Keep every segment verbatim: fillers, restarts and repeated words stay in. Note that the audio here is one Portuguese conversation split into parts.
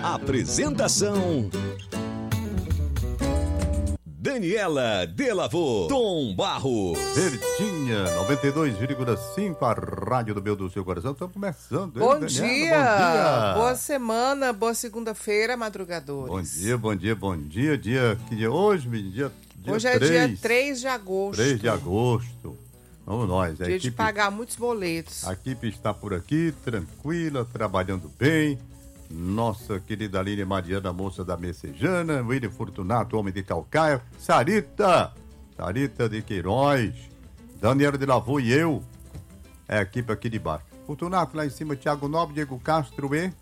Apresentação: Daniela Delavô, Tom Barros. Verdinha, noventa e dois vírgula cinco, a rádio do meu do seu coração. Estamos começando, hein, Bom Daniela? dia. Bom dia! Boa semana, boa segunda-feira, madrugadores. Bom dia, bom dia, bom dia. Dia, que dia hoje, menino? Dia, dia Hoje é três, dia três de agosto. três de agosto. Vamos nós. A Dia equipe, de pagar muitos boletos. a equipe está por aqui, tranquila, trabalhando bem. Nossa querida Aline Mariana, moça da Messejana, William Fortunato, homem de Calcaia, Sarita, Sarita de Queiroz, Daniela de Lavô e eu, é a equipe aqui de baixo. Fortunato lá em cima, Thiago Nobre, Diego Castro e...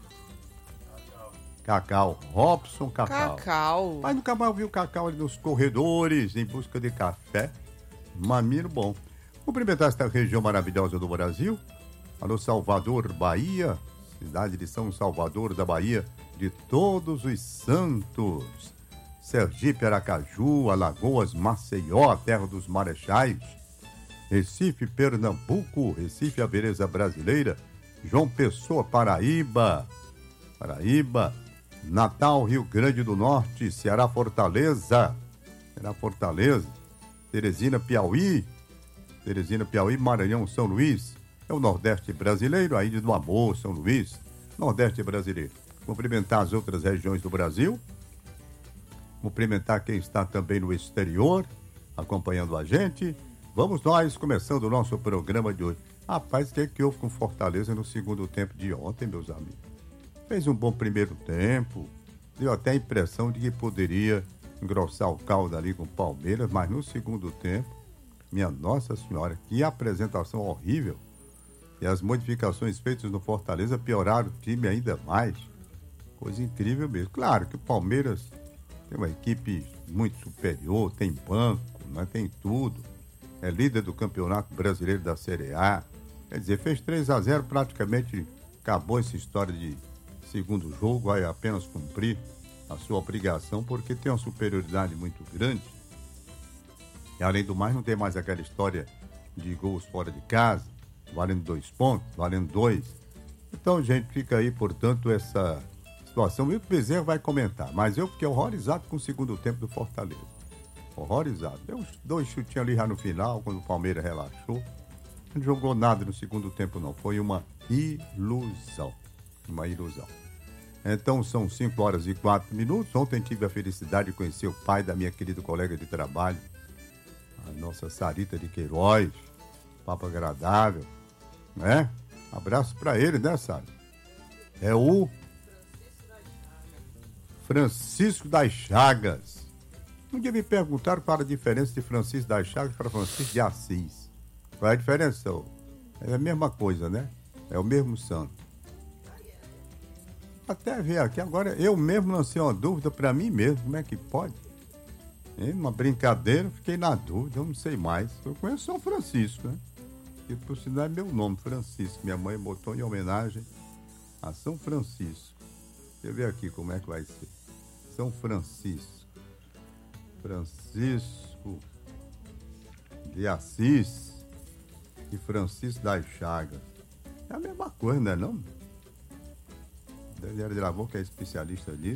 Cacau, Robson Cacau. Cacau. Mas nunca mais ouviu o Cacau ali nos corredores, em busca de café, mamilo bom. Cumprimentar esta região maravilhosa do Brasil, alô Salvador, Bahia, cidade de São Salvador da Bahia, de Todos os Santos, Sergipe, Aracaju, Alagoas, Maceió, a terra dos Marechais, Recife, Pernambuco, Recife, a beleza brasileira, João Pessoa, Paraíba, Paraíba, Natal, Rio Grande do Norte, Ceará, Fortaleza, Ceará, Fortaleza, Teresina, Piauí, Teresina, Piauí, Maranhão, São Luís, é o Nordeste brasileiro, a Ilha do Amor, São Luís, Nordeste brasileiro. Cumprimentar as outras regiões do Brasil, cumprimentar quem está também no exterior, acompanhando a gente. Vamos nós, começando o nosso programa de hoje. Rapaz, o que é que houve com Fortaleza no segundo tempo de ontem, meus amigos? Fez um bom primeiro tempo, deu até a impressão de que poderia engrossar o caldo ali com o Palmeiras, mas no segundo tempo, minha Nossa Senhora, que apresentação horrível. E as modificações feitas no Fortaleza pioraram o time ainda mais. Coisa incrível mesmo. Claro que o Palmeiras tem uma equipe muito superior, tem banco, né? Tem tudo. É líder do Campeonato Brasileiro da Série A. Quer dizer, fez três a zero, praticamente acabou essa história de segundo jogo, vai apenas cumprir a sua obrigação, porque tem uma superioridade muito grande. E além do mais, não tem mais aquela história de gols fora de casa, valendo dois pontos, valendo dois. Então, gente, fica aí, portanto, essa situação. E o Bezerra vai comentar, mas eu fiquei horrorizado com o segundo tempo do Fortaleza. Horrorizado. Deu uns dois chutinhos ali já no final, quando o Palmeiras relaxou. Não jogou nada no segundo tempo, não. Foi uma ilusão. Uma ilusão. Então, são cinco horas e quatro minutos. Ontem tive a felicidade de conhecer o pai da minha querida colega de trabalho, a nossa Sarita de Queiroz. Papo agradável, né? Abraço pra ele, né, Sara? É o Francisco das Chagas. Um dia me perguntaram qual a diferença de Francisco das Chagas para Francisco de Assis. Qual é a diferença? É a mesma coisa, né? É o mesmo santo. Até ver aqui, agora eu mesmo lancei uma dúvida pra mim mesmo, como é que pode? Em uma brincadeira, fiquei na dúvida, eu não sei mais. Eu conheço São Francisco, né? Que por sinal é meu nome, Francisco. Minha mãe botou em homenagem a São Francisco. Deixa eu ver aqui como é que vai ser. São Francisco. Francisco de Assis e Francisco das Chagas. É a mesma coisa, não é não? Daniela de Lavô, que é especialista nisso.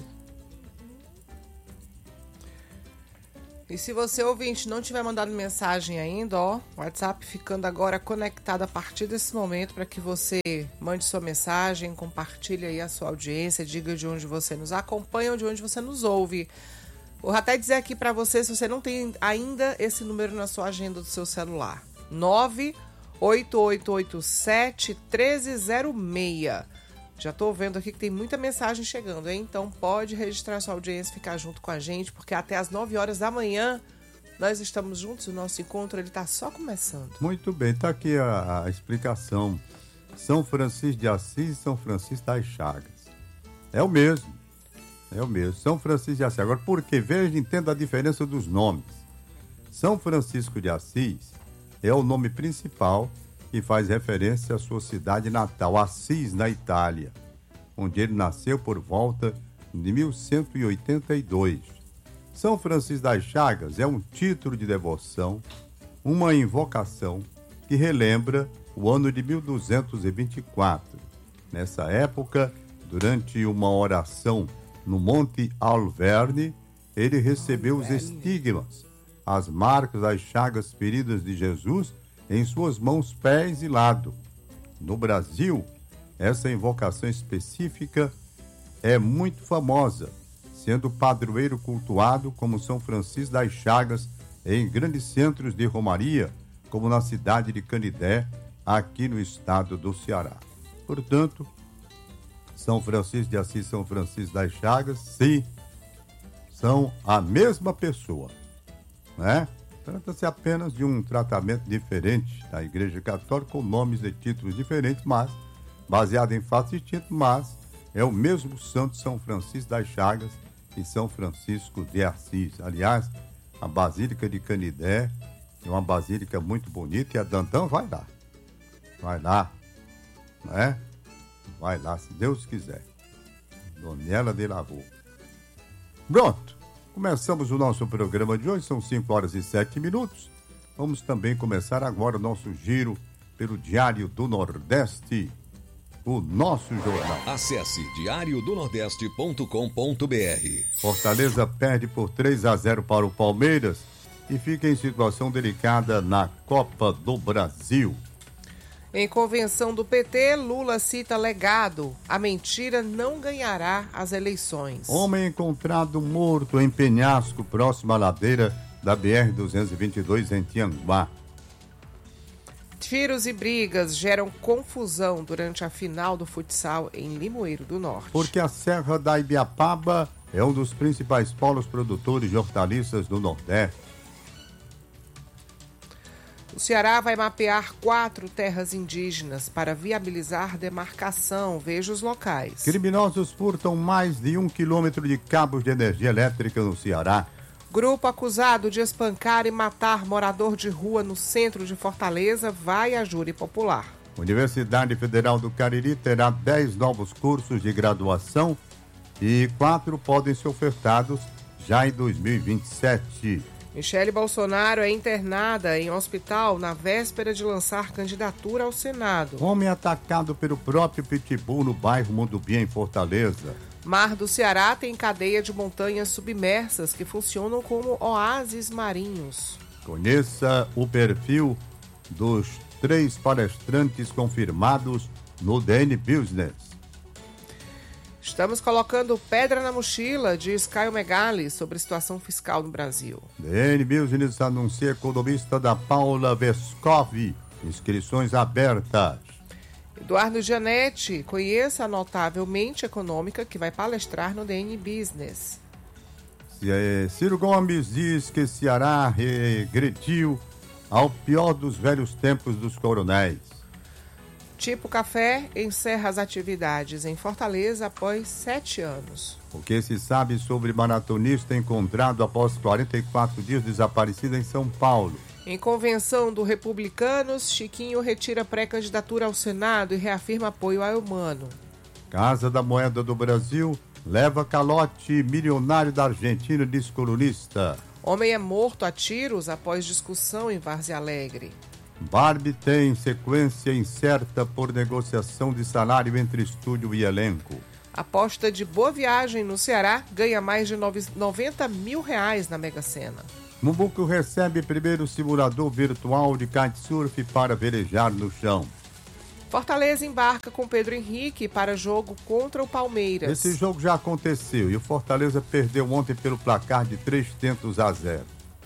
E se você, ouvinte, não tiver mandado mensagem ainda, ó, o WhatsApp ficando agora conectado a partir desse momento para que você mande sua mensagem, compartilhe aí a sua audiência, diga de onde você nos acompanha ou de onde você nos ouve. Vou até dizer aqui para você, se você não tem ainda esse número na sua agenda do seu celular, nove oito oito oito sete um três zero seis. Já tô vendo aqui que tem muita mensagem chegando, hein? Então pode registrar sua audiência e ficar junto com a gente, porque até às nove horas da manhã nós estamos juntos, o nosso encontro ele tá só começando. Muito bem, tá aqui a, a explicação. São Francisco de Assis e São Francisco das Chagas. É o mesmo, é o mesmo, São Francisco de Assis. Agora, por que? Veja, entenda a diferença dos nomes. São Francisco de Assis é o nome principal que faz referência à sua cidade natal, Assis, na Itália, onde ele nasceu por volta de mil cento e oitenta e dois. São Francisco das Chagas é um título de devoção, uma invocação que relembra o ano de mil duzentos e vinte e quatro. Nessa época, Durante uma oração no Monte Alverne, ele recebeu os estigmas, as marcas das chagas feridas de Jesus em suas mãos, pés e lado. No Brasil, essa invocação específica é muito famosa, sendo padroeiro cultuado como São Francisco das Chagas em grandes centros de romaria, como na cidade de Canidé, aqui no estado do Ceará. Portanto, São Francisco de Assis e São Francisco das Chagas, sim, são a mesma pessoa, né? Trata-se apenas de um tratamento diferente da Igreja Católica, com nomes e títulos diferentes, mas baseado em fatos distintos, mas é o mesmo santo São Francisco das Chagas e São Francisco de Assis. Aliás, a Basílica de Canidé é uma basílica muito bonita e a Dantan vai lá. Vai lá, né? Vai lá, se Deus quiser. Donela de Lavô. Pronto, começamos o nosso programa de hoje, são cinco horas e sete minutos. Vamos também começar agora o nosso giro pelo Diário do Nordeste, o nosso jornal. Acesse diário do nordeste ponto com ponto br. Fortaleza perde por três a zero para o Palmeiras e fica em situação delicada na Copa do Brasil. Em convenção do P T, Lula cita legado. A mentira não ganhará as eleições. Homem encontrado morto em penhasco próximo à ladeira da B R duzentos e vinte e dois em Tianguá. Tiros e brigas geram confusão durante a final do futsal em Limoeiro do Norte. Porque a Serra da Ibiapaba é um dos principais polos produtores de hortaliças do Nordeste. O Ceará vai mapear quatro terras indígenas para viabilizar demarcação. Veja os locais. Criminosos furtam mais de um quilômetro de cabos de energia elétrica no Ceará. Grupo acusado de espancar e matar morador de rua no centro de Fortaleza vai a júri popular. Universidade Federal do Cariri terá dez novos cursos de graduação e quatro podem ser ofertados já em dois mil e vinte e sete. Michele Bolsonaro é internada em hospital na véspera de lançar candidatura ao Senado. Homem atacado pelo próprio Pitbull no bairro Mondubim, em Fortaleza. Mar do Ceará tem cadeia de montanhas submersas que funcionam como oásis marinhos. Conheça o perfil dos três palestrantes confirmados no D N Business. Estamos colocando pedra na mochila, diz Caio Megali sobre a situação fiscal no Brasil. D N Business anuncia economista da Paula Vescovi. Inscrições abertas. Eduardo Gianetti, conheça a notável mente econômica que vai palestrar no D N Business. Ciro Gomes diz que Ceará regrediu ao pior dos velhos tempos dos coronéis. Tipo Café encerra as atividades em Fortaleza após sete anos. O que se sabe sobre maratonista encontrado após quarenta e quatro dias desaparecido em São Paulo? Em convenção do Republicanos, Chiquinho retira pré-candidatura ao Senado e reafirma apoio a Eumano. Casa da Moeda do Brasil leva calote milionário da Argentina, diz colunista. Homem é morto a tiros após discussão em Várzea Alegre. Barbie tem sequência incerta por negociação de salário entre estúdio e elenco. Aposta de Boa Viagem no Ceará ganha mais de noventa mil reais na Mega Sena. Mumbuco recebe primeiro simulador virtual de kitesurf para velejar no chão. Fortaleza embarca com Pedro Henrique para jogo contra o Palmeiras. Esse jogo já aconteceu e o Fortaleza perdeu ontem pelo placar de três tentos a zero.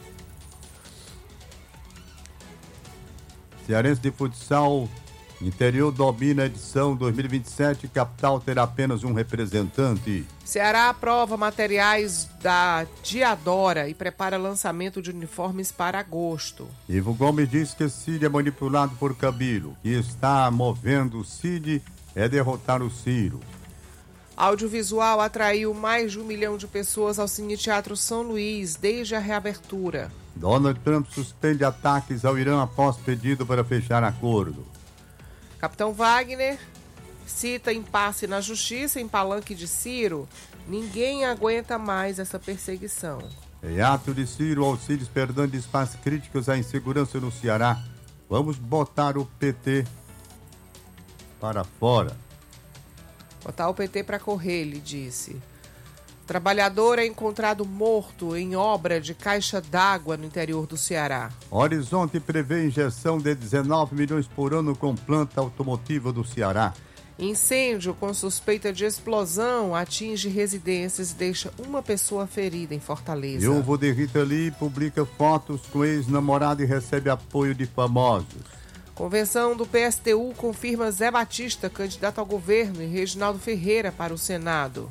Cearense de futsal, interior domina a edição dois mil e vinte e sete, capital terá apenas um representante. Ceará aprova materiais da Diadora e prepara lançamento de uniformes para agosto. Ivo Gomes diz que Cid é manipulado por Cabilo, que está movendo o Cid é derrotar o Ciro. Audiovisual atraiu mais de um milhão de pessoas ao Cine Teatro São Luís desde a reabertura. Donald Trump suspende ataques ao Irã após pedido para fechar acordo. Capitão Wagner cita impasse na justiça em palanque de Ciro. Ninguém aguenta mais essa perseguição. Em ato de Ciro, Alcides Fernandes faz críticas à insegurança no Ceará. Vamos botar o P T para fora. Botar o P T para correr, ele disse. Trabalhador é encontrado morto em obra de caixa d'água no interior do Ceará. Horizonte prevê injeção de dezenove milhões por ano com planta automotiva do Ceará. Incêndio com suspeita de explosão atinge residências e deixa uma pessoa ferida em Fortaleza. Viúvo de Rita Lee publica fotos com ex-namorado e recebe apoio de famosos. Convenção do P S T U confirma Zé Batista, candidato ao governo, e Reginaldo Ferreira para o Senado.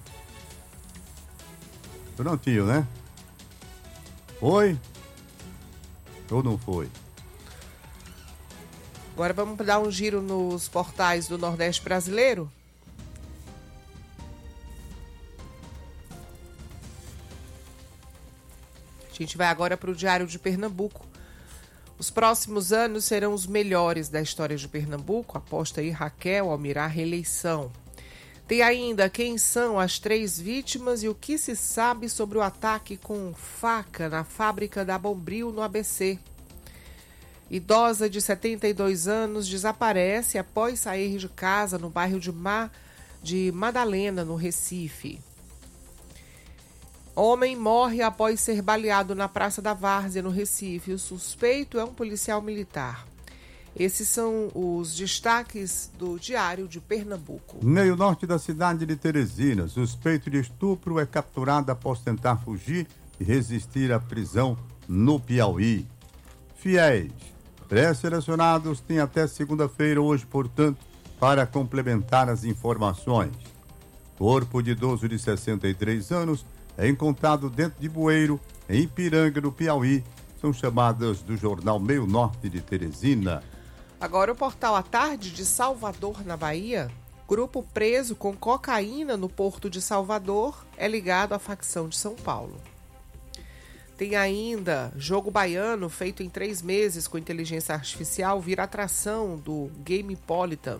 Prontinho, né? Foi? Ou não foi? Agora vamos dar um giro nos portais do Nordeste brasileiro? A gente vai agora para o Diário de Pernambuco. Os próximos anos serão os melhores da história de Pernambuco, aposta aí Raquel ao mirar reeleição. Tem ainda quem são as três vítimas e o que se sabe sobre o ataque com faca na fábrica da Bombril, no A B C. Idosa de setenta e dois anos desaparece após sair de casa no bairro de, Ma... de Madalena, no Recife. Homem morre após ser baleado na Praça da Várzea, no Recife. O suspeito é um policial militar. Esses são os destaques do Diário de Pernambuco. Meio norte da cidade de Teresina, suspeito de estupro é capturado após tentar fugir e resistir à prisão no Piauí. Fiéis, pré-selecionados têm até segunda-feira hoje, portanto, para complementar as informações. Corpo de idoso de sessenta e três anos é encontrado dentro de bueiro em Ipiranga, no Piauí. São chamadas do jornal Meio Norte de Teresina. Agora o portal à tarde de Salvador, na Bahia. Grupo preso com cocaína no porto de Salvador é ligado à facção de São Paulo. Tem ainda jogo baiano feito em três meses com inteligência artificial vira atração do Gamepolitan.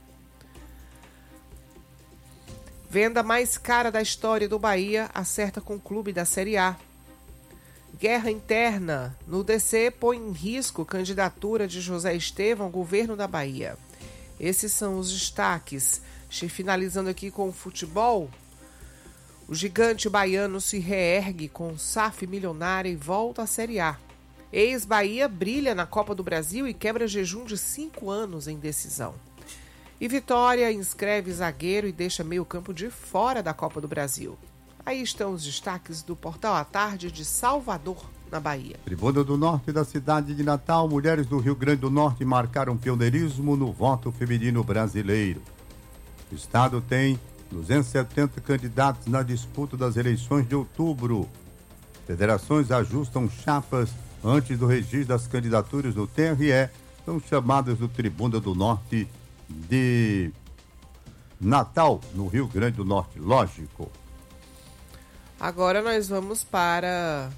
Venda mais cara da história do Bahia acerta com o clube da Série A. Guerra interna no D C põe em risco candidatura de José Estevão ao governo da Bahia. Esses são os destaques. Finalizando aqui com o futebol, o gigante baiano se reergue com S A F milionária e volta à Série A. Ex-Bahia brilha na Copa do Brasil e quebra jejum de cinco anos em decisão. E Vitória inscreve zagueiro e deixa meio campo de fora da Copa do Brasil. Aí estão os destaques do Portal à Tarde de Salvador, na Bahia. Tribuna do Norte da cidade de Natal, mulheres do Rio Grande do Norte marcaram pioneirismo no voto feminino brasileiro. O estado tem duzentos e setenta candidatos na disputa das eleições de outubro. Federações ajustam chapas antes do registro das candidaturas no T R E, são chamadas do Tribuna do Norte de Natal, no Rio Grande do Norte, lógico. Agora nós vamos para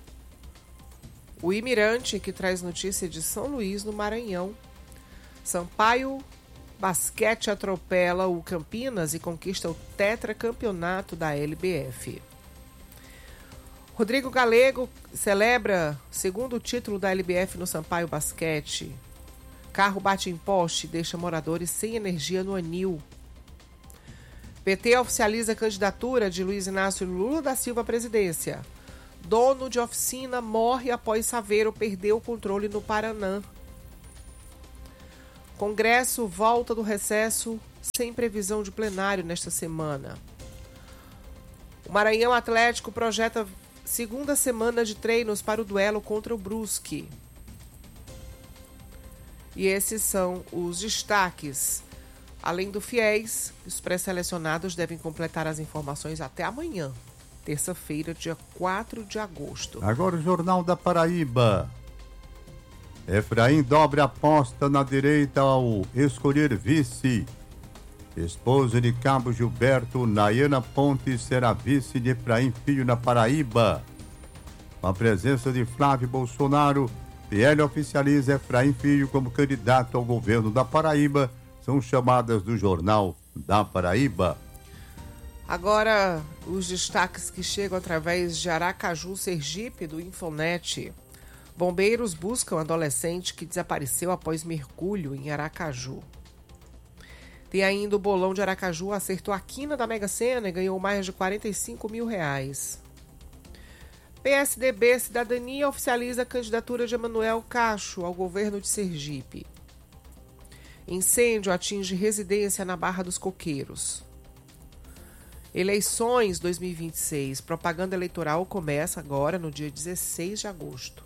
o Imirante, que traz notícia de São Luís, no Maranhão. Sampaio Basquete atropela o Campinas e conquista o tetracampeonato da L B F. Rodrigo Galego celebra o segundo título da L B F no Sampaio Basquete. Carro bate em poste e deixa moradores sem energia no Anil. P T oficializa a candidatura de Luiz Inácio Lula da Silva à presidência. Dono de oficina morre após Saveiro perder o controle no Paraná. Congresso volta do recesso sem previsão de plenário nesta semana. O Maranhão Atlético projeta segunda semana de treinos para o duelo contra o Brusque. E esses são os destaques. Além do Fiéis, os pré-selecionados devem completar as informações até amanhã, terça-feira, dia quatro de agosto. Agora o Jornal da Paraíba. Efraim dobra aposta na direita ao escolher vice. Esposa de Cabo Gilberto, Nayana Pontes, será vice de Efraim Filho na Paraíba. Com a presença de Flávio Bolsonaro, P L oficializa Efraim Filho como candidato ao governo da Paraíba. São chamadas do Jornal da Paraíba. Agora, os destaques que chegam através de Aracaju, Sergipe, do Infonet. Bombeiros buscam adolescente que desapareceu após mergulho em Aracaju. Tem ainda o bolão de Aracaju, acertou a quina da Mega Sena e ganhou mais de quarenta e cinco mil reais. P S D B Cidadania oficializa a candidatura de Emanuel Cacho ao governo de Sergipe. Incêndio atinge residência na Barra dos Coqueiros. Eleições dois mil e vinte e seis. Propaganda eleitoral começa agora no dia dezesseis de agosto.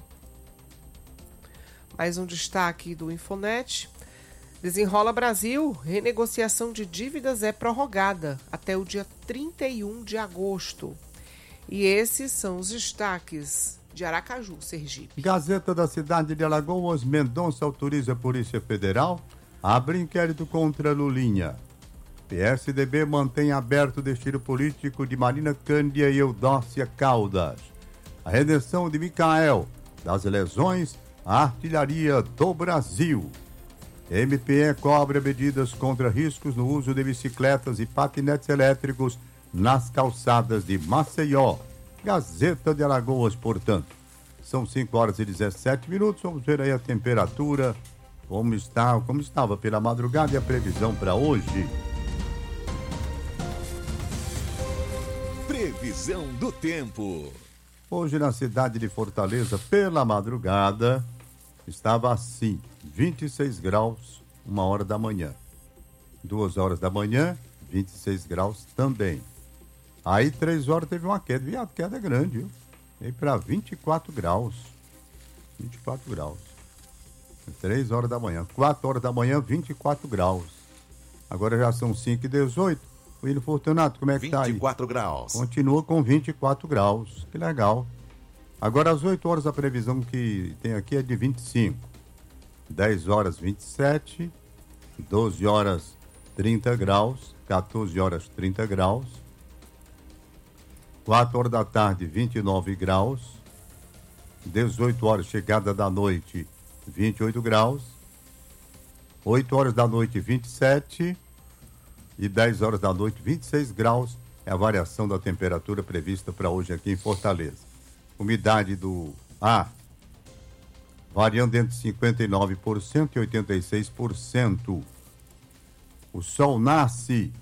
Mais um destaque do Infonet. Desenrola Brasil. Renegociação de dívidas é prorrogada até o dia trinta e um de agosto. E esses são os destaques de Aracaju, Sergipe. Gazeta da cidade de Alagoas, Mendonça autoriza a Polícia Federal a abrir inquérito contra Lulinha. P S D B mantém aberto o destino político de Marina Cândia e Eudócia Caldas. A redenção de Micael, das lesões, a artilharia do Brasil. M P E cobra medidas contra riscos no uso de bicicletas e patinetes elétricos nas calçadas de Maceió. Gazeta de Alagoas, portanto. São cinco horas e dezessete minutos. Vamos ver aí a temperatura, como está, como estava pela madrugada e a previsão para hoje. Previsão do tempo. Hoje na cidade de Fortaleza, pela madrugada, estava assim, vinte e seis graus, uma hora da manhã. Duas horas da manhã, vinte e seis graus também. Aí, três horas, teve uma queda. Viado, queda grande, viu? Veio para vinte e quatro graus. vinte e quatro graus. três horas da manhã. quatro horas da manhã, vinte e quatro graus. Agora já são cinco e dezoito. O William Fortunato, como é que tá aí? vinte e quatro graus. Continua com vinte e quatro graus. Que legal. Agora, às oito horas, a previsão que tem aqui é de vinte e cinco. dez horas, vinte e sete. doze horas, trinta graus. quatorze horas, trinta graus. quatro horas da tarde, vinte e nove graus. dezoito horas, chegada da noite, vinte e oito graus. oito horas da noite, vinte e sete. E dez horas da noite, vinte e seis graus. É a variação da temperatura prevista para hoje aqui em Fortaleza. Umidade do ar variando entre cinquenta e nove por cento e oitenta e seis por cento. O sol nasce.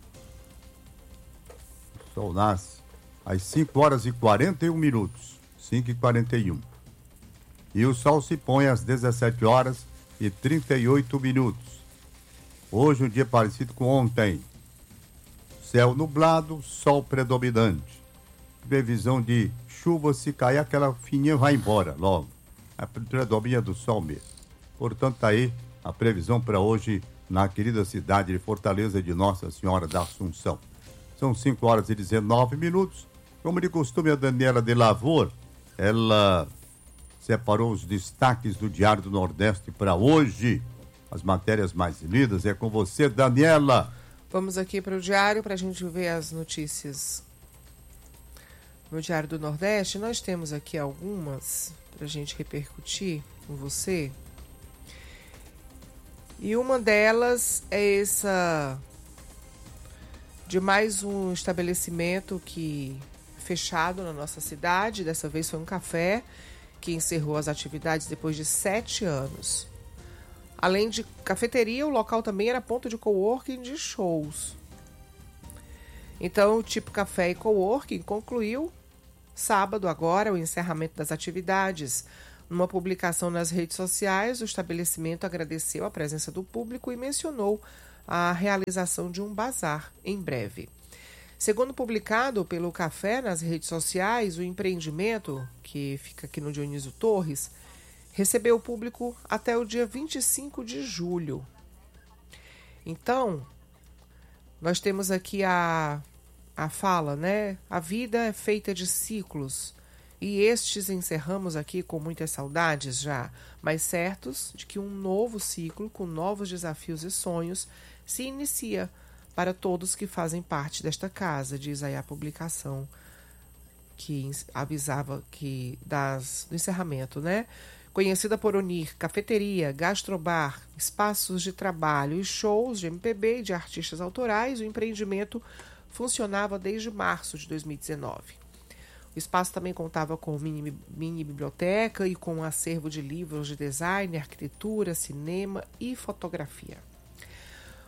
O sol nasce às cinco horas e quarenta e um minutos. cinco e quarenta e um. E o sol se põe às dezessete horas e trinta e oito minutos. Hoje um dia parecido com ontem. Céu nublado, sol predominante. Previsão de chuva, se cair aquela fininha vai embora logo. A predomínio do sol mesmo. Portanto, tá aí a previsão para hoje na querida cidade de Fortaleza de Nossa Senhora da Assunção. São cinco horas e dezenove minutos. Como de costume, a Daniela de Lavor, ela separou os destaques do Diário do Nordeste para hoje. As matérias mais lidas é com você, Daniela. Vamos aqui para o Diário para a gente ver as notícias no Diário do Nordeste. Nós temos aqui algumas para a gente repercutir com você. E uma delas é essa de mais um estabelecimento que fechado na nossa cidade. Dessa vez foi um café que encerrou as atividades depois de sete anos. Além de cafeteria, o local também era ponto de coworking de shows. Então, o Tipo Café e Coworking concluiu sábado agora o encerramento das atividades. Numa publicação nas redes sociais, o estabelecimento agradeceu a presença do público e mencionou a realização de um bazar em breve. Segundo publicado pelo Café nas redes sociais, o empreendimento, que fica aqui no Dionísio Torres, recebeu o público até o dia vinte e cinco de julho. Então, nós temos aqui a, a fala, né? A vida é feita de ciclos. E estes encerramos aqui com muitas saudades já, mas certos de que um novo ciclo, com novos desafios e sonhos, se inicia para todos que fazem parte desta casa, diz aí a publicação que avisava que das, do encerramento, né? Conhecida por unir cafeteria, gastrobar, espaços de trabalho e shows de M P B e de artistas autorais, o empreendimento funcionava desde março de dois mil e dezenove. O espaço também contava com mini, mini biblioteca e com um acervo de livros de design, arquitetura, cinema e fotografia.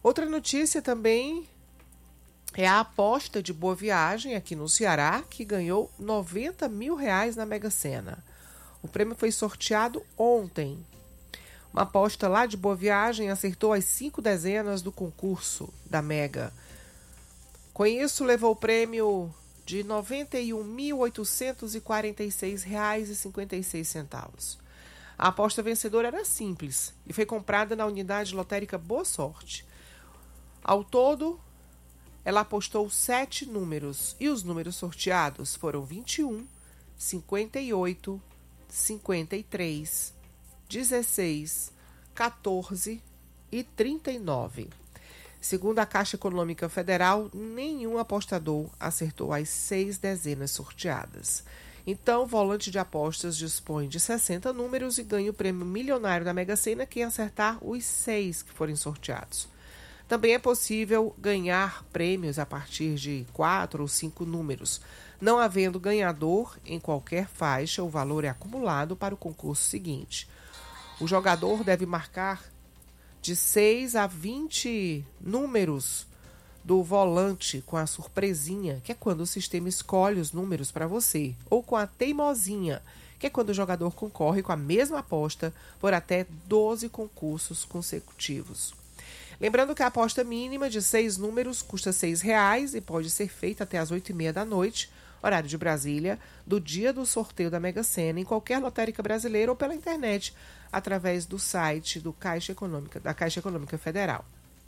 Outra notícia também é a aposta de Boa Viagem aqui no Ceará, que ganhou noventa mil reais na Mega Sena. O prêmio foi sorteado ontem. Uma aposta lá de Boa Viagem acertou as cinco dezenas do concurso da Mega. Com isso, levou o prêmio de noventa e um mil oitocentos e quarenta e seis reais e cinquenta e seis centavos. A aposta vencedora era simples e foi comprada na unidade lotérica Boa Sorte. Ao todo, ela apostou sete números e os números sorteados foram vinte e um, cinquenta e oito, cinquenta e três, dezesseis, quatorze e trinta e nove. Segundo a Caixa Econômica Federal, nenhum apostador acertou as seis dezenas sorteadas. Então, o volante de apostas dispõe de sessenta números e ganha o prêmio milionário da Mega Sena quem acertar os seis que forem sorteados. Também é possível ganhar prêmios a partir de quatro ou cinco números. Não havendo ganhador em qualquer faixa, o valor é acumulado para o concurso seguinte. O jogador deve marcar de seis a vinte números do volante com a surpresinha, que é quando o sistema escolhe os números para você, ou com a teimosinha, que é quando o jogador concorre com a mesma aposta por até doze concursos consecutivos. Lembrando que a aposta mínima de seis números custa seis reais e pode ser feita até às oito e meia da noite, horário de Brasília, do dia do sorteio da Mega Sena, em qualquer lotérica brasileira ou pela internet, através do site do Caixa Econômica, da Caixa Econômica Federal.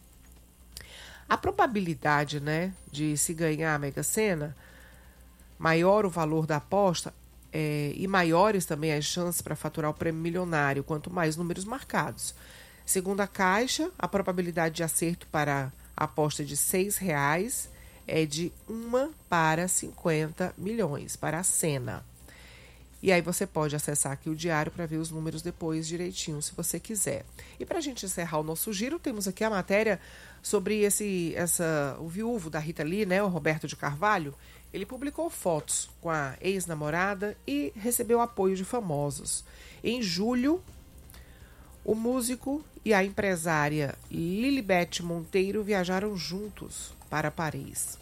A probabilidade, né, de se ganhar a Mega Sena, maior o valor da aposta é, e maiores também as chances para faturar o prêmio milionário, quanto mais números marcados. Segundo a Caixa, a probabilidade de acerto para a aposta de seis reais é de um para cinquenta milhões, para a Sena. E aí você pode acessar aqui o diário para ver os números depois direitinho, se você quiser. E para a gente encerrar o nosso giro, temos aqui a matéria sobre esse, essa, o viúvo da Rita Lee, né, o Roberto de Carvalho. Ele publicou fotos com a ex-namorada e recebeu apoio de famosos. Em julho, o músico e a empresária Lilibete Monteiro viajaram juntos para Paris.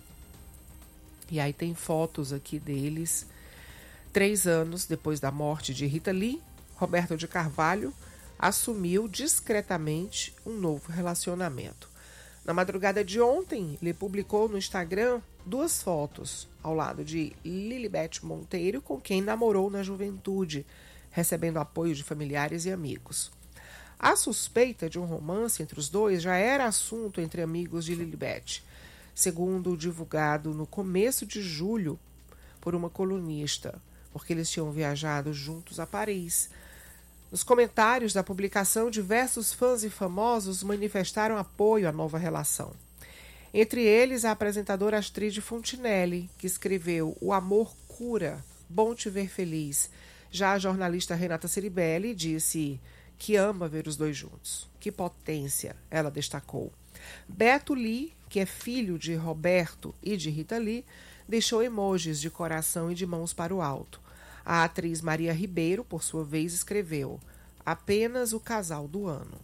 E aí tem fotos aqui deles. Três anos depois da morte de Rita Lee, Roberto de Carvalho assumiu discretamente um novo relacionamento. Na madrugada de ontem, ele publicou no Instagram duas fotos ao lado de Lilibete Monteiro, com quem namorou na juventude, recebendo apoio de familiares e amigos. A suspeita de um romance entre os dois já era assunto entre amigos de Lilibete, segundo divulgado no começo de julho por uma colunista, porque eles tinham viajado juntos a Paris. Nos comentários da publicação, diversos fãs e famosos manifestaram apoio à nova relação. Entre eles, a apresentadora Astrid Fontinelli, que escreveu "O amor cura, bom te ver feliz". Já a jornalista Renata Ceribelli disse que ama ver os dois juntos. Que potência, ela destacou. Beto Lee, que é filho de Roberto e de Rita Lee, deixou emojis de coração e de mãos para o alto. A atriz Maria Ribeiro, por sua vez, escreveu "apenas o casal do ano".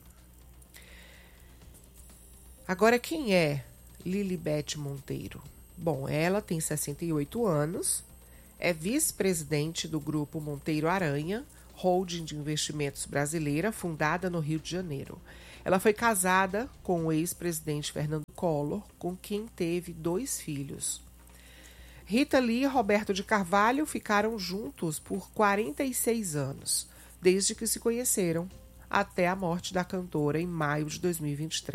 Agora, quem é Lilibete Monteiro? Bom, ela tem sessenta e oito anos, é vice-presidente do grupo Monteiro Aranha, holding de investimentos brasileira, fundada no Rio de Janeiro. Ela foi casada com o ex-presidente Fernando Collor, com quem teve dois filhos. Rita Lee e Roberto de Carvalho ficaram juntos por quarenta e seis anos, desde que se conheceram, até a morte da cantora em maio de dois mil e vinte e três.